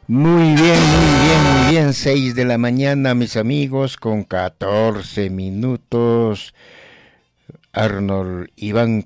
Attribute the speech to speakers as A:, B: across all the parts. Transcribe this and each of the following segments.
A: Muy bien, muy bien, muy bien. 6 de la mañana, mis amigos, con 14 minutos. Arnold Iván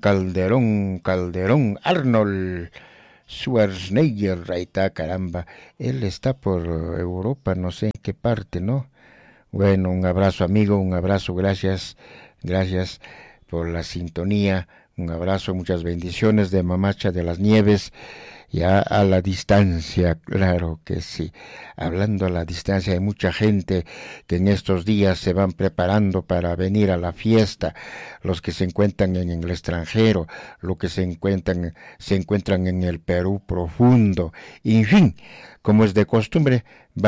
A: Arnold Schwarzenegger, ahí está, caramba. Él está por Europa, no sé en qué parte, ¿no? Bueno, un abrazo, amigo, un abrazo, gracias por la sintonía. Un abrazo, muchas bendiciones de Mamacha de las Nieves. Ya a la distancia, claro que sí. Hablando a la distancia, hay mucha gente que en estos días se van preparando para venir a la fiesta. Los que se encuentran en el extranjero, los que se encuentran en el Perú profundo. En fin, como es de costumbre,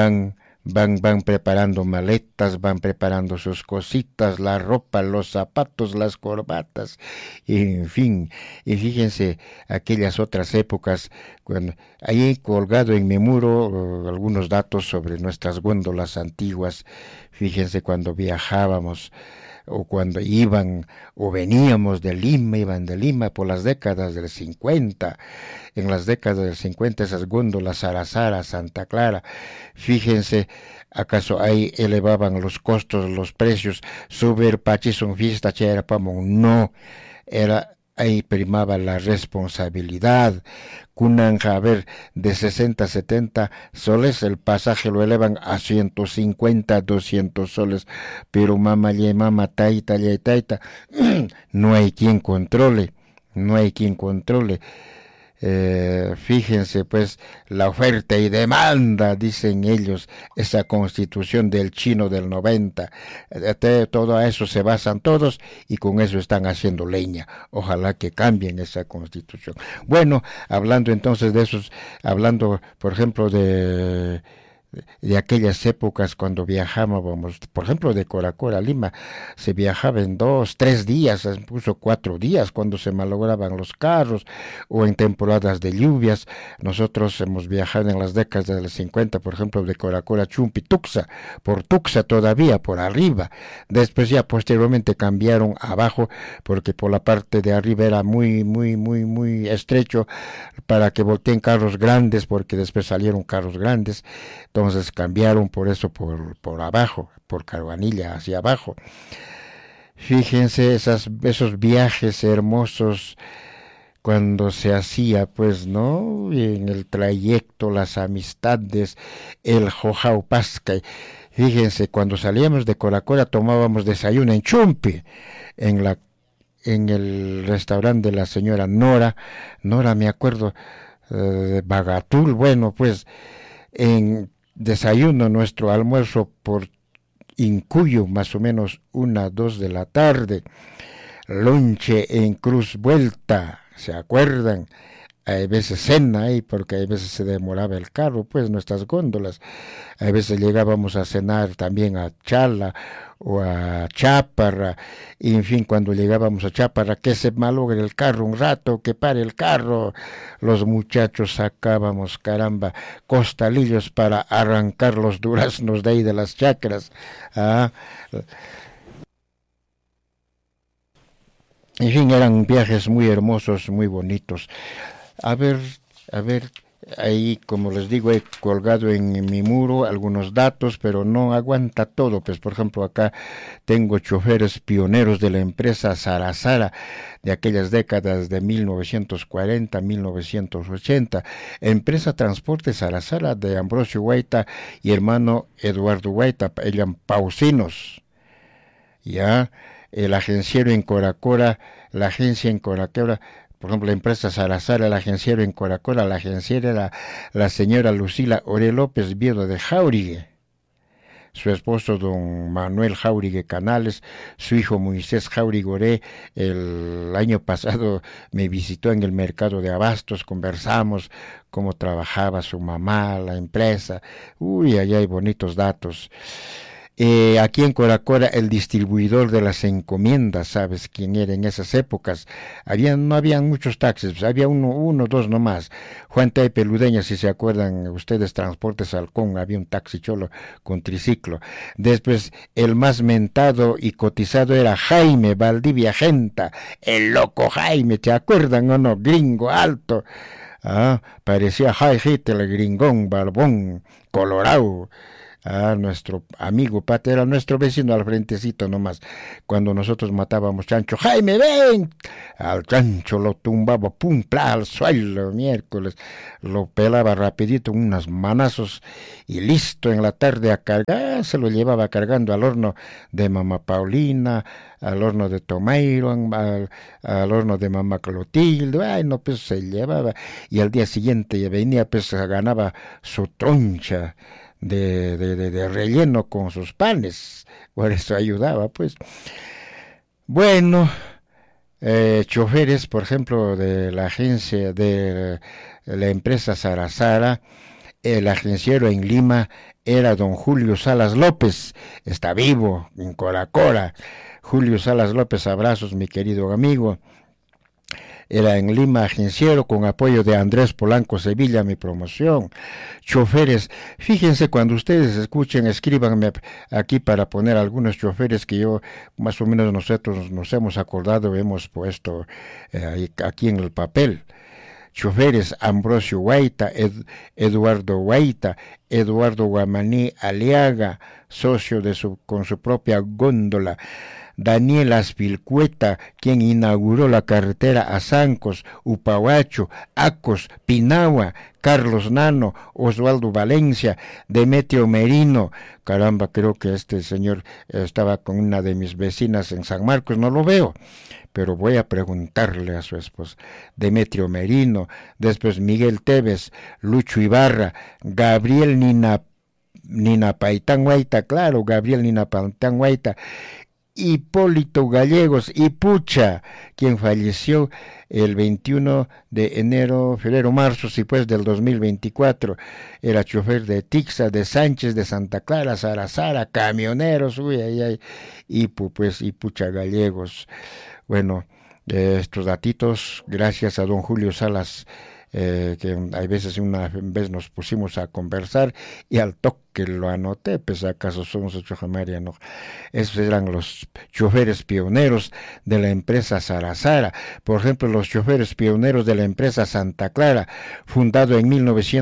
A: van preparando maletas, van preparando sus cositas, la ropa, los zapatos, las corbatas, en fin. Y fíjense, aquellas otras épocas, cuando ahí colgado en mi muro algunos datos sobre nuestras góndolas antiguas. Fíjense cuando viajábamos o cuando iban o veníamos iban de Lima por las décadas del 50. En las décadas del 50 esas góndolas Sarasara, Santa Clara, fíjense, acaso ahí elevaban los costos, los precios, subir pachison fiesta chera pamon, no, era ahí primaba la responsabilidad. Cunanja, a ver, de 60 a 70 soles, el pasaje lo elevan a 150, 200 soles, pero mama, taita, no hay quien controle, no hay quien controle. Fíjense pues la oferta y demanda, dicen ellos, esa constitución del chino del 90, todo a eso se basan todos y con eso están haciendo leña. Ojalá que cambien esa constitución. Bueno, hablando entonces de esos, hablando por ejemplo de aquellas épocas cuando viajábamos, por ejemplo, de Coracora a Lima, se viajaba en 2, 3 días, incluso 4 días cuando se malograban los carros, o en temporadas de lluvias. Nosotros hemos viajado en las décadas del 50, por ejemplo, de Coracora, Chumpi, Tuxtla, por Tuxtla todavía, por arriba. Después ya posteriormente cambiaron abajo, porque por la parte de arriba era muy estrecho para que volteen carros grandes, porque después salieron carros grandes. Entonces cambiaron por eso por abajo, por Carvanilla hacia abajo. Fíjense esos viajes hermosos cuando se hacía, pues, ¿no? Y en el trayecto, las amistades, el jojao pasca. Fíjense, cuando salíamos de Coracora tomábamos desayuno en Chumpi, en el restaurante de la señora Nora, me acuerdo, de Bagatul. Bueno, pues, en desayuno, nuestro almuerzo por Incuyo, más o menos 1, 2 de la tarde, lonche en Cruz Vuelta, ¿se acuerdan? Hay veces cena ahí, porque hay veces se demoraba el carro, pues nuestras góndolas. A veces llegábamos a cenar también a Chala o a Cháparra. Y en fin, cuando llegábamos a Cháparra, que se malogre el carro un rato, que pare el carro. Los muchachos sacábamos, caramba, costalillos para arrancar los duraznos de ahí de las chacras. En fin, eran viajes muy hermosos, muy bonitos. A ver, ahí como les digo he colgado en mi muro algunos datos, pero no aguanta todo. Pues por ejemplo acá tengo choferes pioneros de la empresa Sarasara de aquellas décadas de 1940, 1980. Empresa Transporte Sarasara de Ambrosio Guaita y hermano Eduardo Guaita, eran pausinos. Ya, el agenciero en Coracora, la agencia en Coracora, por ejemplo, la empresa Sarasara, el agenciero en Coracora, la agenciera era la señora Lucila Ore López, viuda de Jáurigue. Su esposo, don Manuel Jáurigue Canales, su hijo Moisés Jáurigue Oré, el año pasado me visitó en el mercado de Abastos, conversamos cómo trabajaba su mamá, la empresa. Uy, allá hay bonitos datos. Aquí en Coracora el distribuidor de las encomiendas, ¿sabes quién era en esas épocas? No habían muchos taxis, había uno, dos nomás. Juan T. Peludeña, si se acuerdan ustedes, Transportes Halcón, había un taxi cholo con triciclo. Después el más mentado y cotizado era Jaime Valdivia Genta, el loco Jaime, ¿te acuerdan o no? Gringo alto. Parecía High Hitler, gringón, barbón, colorado. Nuestro amigo Pate era nuestro vecino al frentecito nomás. Cuando nosotros matábamos chancho, Jaime, ven. Al chancho lo tumbaba, pum, pla, al suelo, miércoles. Lo pelaba rapidito, unos manazos y listo en la tarde a cargar. Se lo llevaba cargando al horno de mamá Paulina, al horno de Tomeiro, al horno de mamá Clotilde. Ay, no, pues se llevaba. Y al día siguiente venía, pues ganaba su troncha de relleno con sus panes, por eso ayudaba, pues. Bueno, choferes, por ejemplo, de la agencia de la empresa Sarazara, el agenciero en Lima era don Julio Salas López, está vivo en Coracora. Julio Salas López, abrazos, mi querido amigo. Era en Lima agenciero con apoyo de Andrés Polanco Sevilla, mi promoción. Choferes, fíjense, cuando ustedes escuchen, escríbanme aquí para poner algunos choferes que yo, más o menos nosotros nos hemos acordado, hemos puesto aquí en el papel. Choferes: Ambrosio Guaita, Eduardo Guaita, Eduardo Guamaní Aliaga, socio con su propia góndola. Daniel Aspilcueta, quien inauguró la carretera a Zancos, Upahuacho, Acos, Pinagua, Carlos Nano, Osvaldo Valencia, Demetrio Merino. Caramba, creo que este señor estaba con una de mis vecinas en San Marcos, no lo veo, pero voy a preguntarle a su esposa. Demetrio Merino, después Miguel Tevez, Lucho Ibarra, Gabriel Ninapaitán Guaita, claro, Gabriel Ninapaitán Guaita, Hipólito Gallegos y Pucha, quien falleció el 21 de enero, febrero, marzo, sí, pues, del 2024. Era chofer de Tixa, de Sánchez, de Santa Clara, Sarazara, camioneros, y Pucha Gallegos. Bueno, estos datitos, gracias a don Julio Salas, que hay veces una vez nos pusimos a conversar y al toque lo anoté, pues acaso somos ocho María, no. Esos eran los choferes pioneros de la empresa Sarazara. Por ejemplo, los choferes pioneros de la empresa Santa Clara, fundado en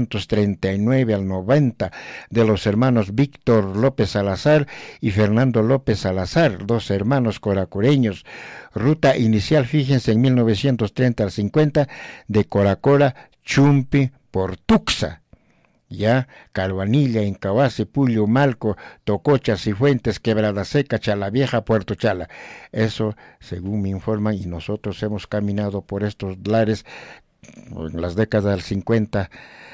A: 1939 al 90, de los hermanos Víctor López Salazar y Fernando López Salazar, dos hermanos coracoreños. Ruta inicial, fíjense, en 1930 al 50, de Coracora, Chumpi, por Tuxa. Ya, Calvanilla, Incabase, Pullo, Malco, Tococha, Cifuentes, Quebrada Seca, Chala Vieja, Puerto Chala. Eso, según me informan, y nosotros hemos caminado por estos lares en las décadas del 50.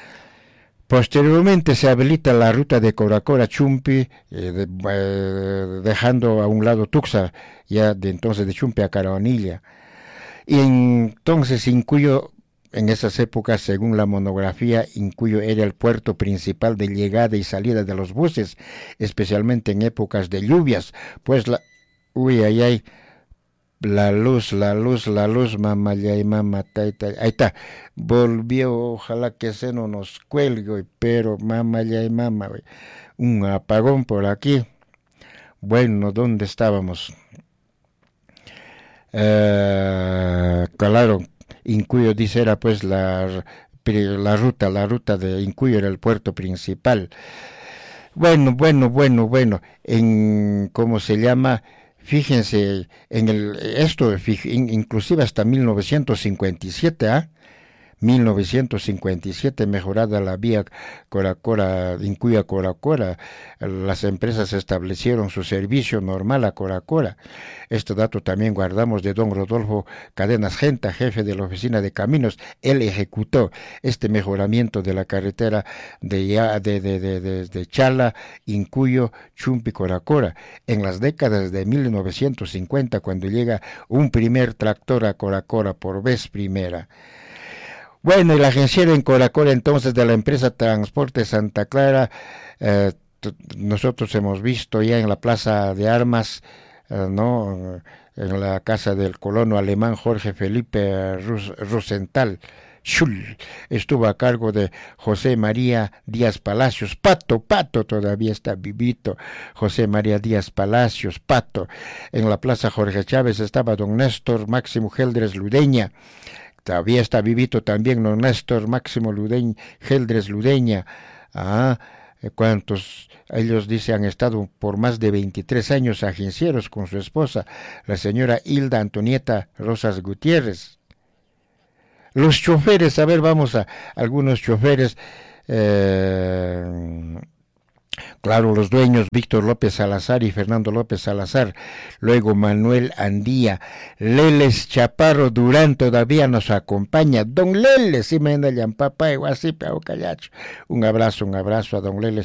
A: Posteriormente se habilita la ruta de Coracora Chumpi, dejando a un lado Tuxa, ya de entonces de Chumpi a Calvanilla. Y entonces Incuyo, en esas épocas, según la monografía, Incuyo era el puerto principal de llegada y salida de los buses, especialmente en épocas de lluvias, pues la luz, mamá, ahí está, volvió, ojalá que se no nos cuelgue, pero mamá, un apagón por aquí. Bueno, ¿dónde estábamos? Claro, Incuyo, dice, era pues la ruta de Incuyo era el puerto principal. Bueno, ¿cómo se llama? Fíjense, inclusive hasta 1957, 1957, mejorada la vía Coracora, Incuyo a Coracora, las empresas establecieron su servicio normal a Coracora. Este dato también guardamos de don Rodolfo Cadenas Genta, jefe de la oficina de caminos. Él ejecutó este mejoramiento de la carretera de Chala, Incuyo, Chumpi, Coracora, en las décadas de 1950, cuando llega un primer tractor a Coracora por vez primera. Bueno, y la agenciera en Coracora entonces de la empresa Transporte Santa Clara, nosotros hemos visto ya en la Plaza de Armas, en la casa del colono alemán Jorge Felipe Rosenthal, Schul, estuvo a cargo de José María Díaz Palacios, Pato todavía está vivito, José María Díaz Palacios, Pato. En la Plaza Jorge Chávez estaba don Néstor Máximo Geldres Ludeña, Todavía está vivito también don Néstor Máximo Ludeña, Geldres Ludeña. ¿Cuántos? Ellos dicen han estado por más de 23 años agencieros con su esposa, la señora Hilda Antonieta Rosas Gutiérrez. Los choferes, a ver, vamos a algunos choferes. Claro, los dueños Víctor López Salazar y Fernando López Salazar, luego Manuel Andía, Leles Chaparro Durán todavía nos acompaña, don Leles, si me anda papá, igual así, pero callacho. Un abrazo a don Leles